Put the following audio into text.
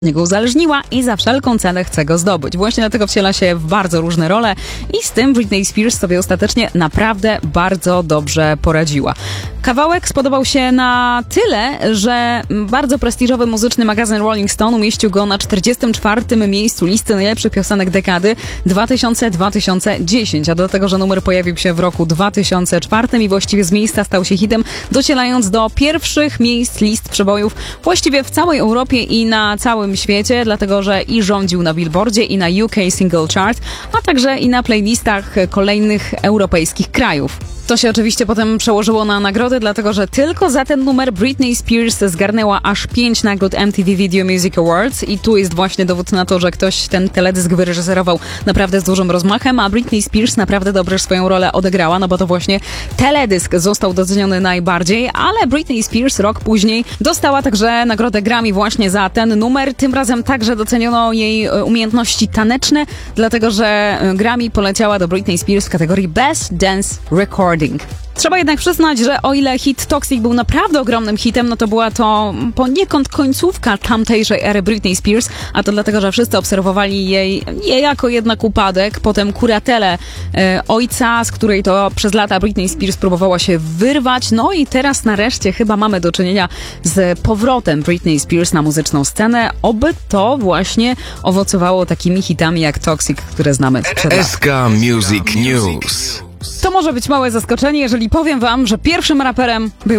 niego uzależniła i za wszelką cenę chce go zdobyć. Właśnie dlatego wciela się w bardzo różne role i z tym Britney Spears sobie ostatecznie naprawdę bardzo dobrze poradziła. Kawałek spodobał się na tyle, że bardzo prestiżowy muzyczny magazyn Rolling Stone umieścił go na 44. miejscu listy najlepszych piosenek dekady 2000-2010, a do tego, że numer pojawił się w roku 2004 i właściwie z miejsca stał się hitem, docielając do pierwszych miejsc list przebojów właściwie w całej Europie i na całym świecie, dlatego że i rządził na Billboardzie i na UK Single Chart, a także i na playlistach kolejnych europejskich krajów. To się oczywiście potem przełożyło na nagrody, dlatego że tylko za ten numer Britney Spears zgarnęła aż 5 nagród MTV Video Music Awards i tu jest właśnie dowód na to, że ktoś ten teledysk wyreżyserował naprawdę z dużym rozmachem, a Britney Spears naprawdę dobrze swoją rolę odegrała, no bo to właśnie teledysk został doceniony najbardziej, ale Britney Spears rok później dostała także nagrodę Grammy właśnie za ten numer. Tym razem także doceniono jej umiejętności taneczne, dlatego że Grammy poleciała do Britney Spears w kategorii Best Dance Recording. Trzeba jednak przyznać, że o ile hit Toxic był naprawdę ogromnym hitem, no to była to poniekąd końcówka tamtejszej ery Britney Spears, a to dlatego, że wszyscy obserwowali jej niejako jednak upadek, potem kuratelę ojca, z której to przez lata Britney Spears próbowała się wyrwać, no i teraz nareszcie chyba mamy do czynienia z powrotem Britney Spears na muzyczną scenę, oby to właśnie owocowało takimi hitami jak Toxic, które znamy sprzed lat. SK Music News. To może być małe zaskoczenie, jeżeli powiem wam, że pierwszym raperem był